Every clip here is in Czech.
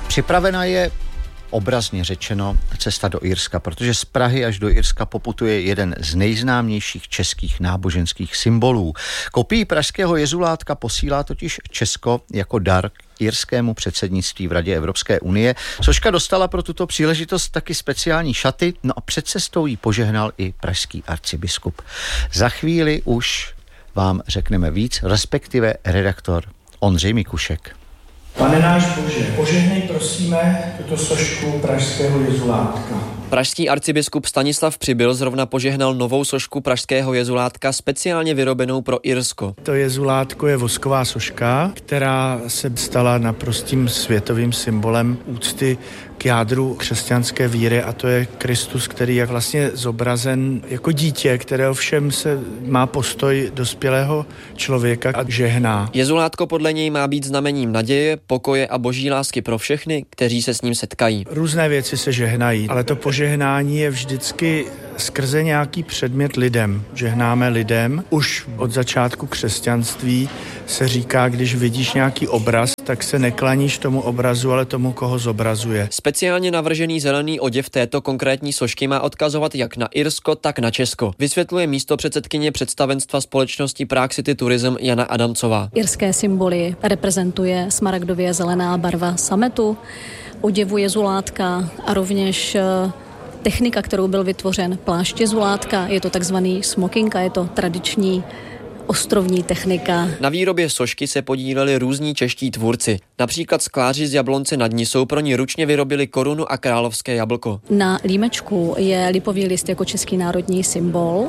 Připravena je obrazně řečeno cesta do Irska, protože z Prahy až do Irska poputuje jeden z nejznámějších českých náboženských symbolů. Kopii pražského jezulátka posílá totiž Česko jako dar k irskému předsednictví v Radě Evropské unie. Soška dostala pro tuto příležitost taky speciální šaty, no a před cestou jí požehnal i pražský arcibiskup. Za chvíli už vám řekneme víc, respektive redaktor Ondřej Mikušek. Pane náš Bože, požehnej prosíme tuto sošku pražského jezulátka. Pražský arcibiskup Stanislav Přibyl zrovna požehnal novou sošku pražského jezulátka speciálně vyrobenou pro Irsko. To jezulátko je vosková soška, která se stala naprostým světovým symbolem úcty k jádru křesťanské víry, a to je Kristus, který je vlastně zobrazen jako dítě, kterého všem se má postoj dospělého člověka a žehná. Jezulátko podle něj má být znamením naděje, pokoje a boží lásky pro všechny, kteří se s ním setkají. Různé věci se žehnají, ale to požehnání je vždycky skrze nějaký předmět lidem. Žehnáme lidem. Už od začátku křesťanství se říká, když vidíš nějaký obraz, tak se neklaníš tomu obrazu, ale tomu, koho zobrazuje. Speciálně navržený zelený oděv této konkrétní sošky má odkazovat jak na Irsko, tak na Česko. Vysvětluje místopředsedkyně představenstva společnosti Prague City Tourism Jana Adamcová. Irské symboly reprezentuje smaragdově zelená barva sametu, oděvu jezulátka a rovněž technika, kterou byl vytvořen plášť jezulátka. Je to takzvaný smoking a je to tradiční ostrovní technika. Na výrobě sošky se podíleli různí čeští tvůrci. Například skláři z Jablonce nad Nisou pro ní ručně vyrobili korunu a královské jablko. Na límečku je lipový list jako český národní symbol.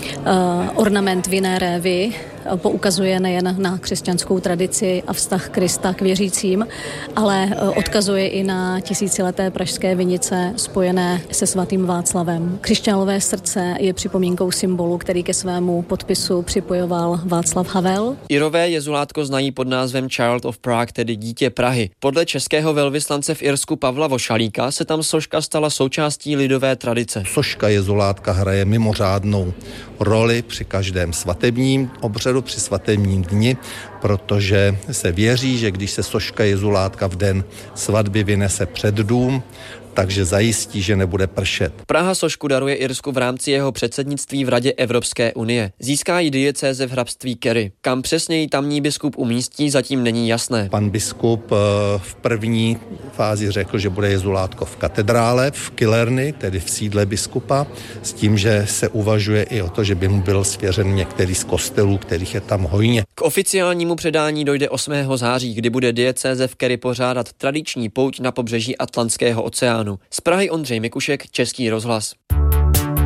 Ornament vinné révy poukazuje nejen na křesťanskou tradici a vztah Krista k věřícím, ale odkazuje i na tisícileté pražské vinice spojené se svatým Václavem. Křišťálové srdce je připomínkou symbolu, který ke svému podpisu připojoval Václav Havel. Irové jezulátko znají pod názvem Child of Prague, tedy dítě Prahy. Podle českého velvyslance v Irsku Pavla Vošalíka se tam soška stala součástí lidové tradice. Soška jezulátka hraje mimořádnou roli při každém svatebním obřadu, při svatebním dni, protože se věří, že když se soška jezulátka v den svatby vynese před dům, takže zajistí, že nebude pršet. Praha sošku daruje Irsku v rámci jeho předsednictví v Radě Evropské unie. Získá ji diecéze v hrabství Kerry. Kam přesně ji tamní biskup umístí, zatím není jasné. Pan biskup v první fázi řekl, že bude jezulátko v katedrále v Killarney, tedy v sídle biskupa, s tím, že se uvažuje i o to, že by mu byl svěřen některý z kostelů, kterých je tam hojně. K oficiálnímu předání dojde 8. září, kdy bude diecéze v Kerry pořádat tradiční pouť na pobřeží Atlantského oceánu. Z Prahy Ondřej Mikušek, Český rozhlas.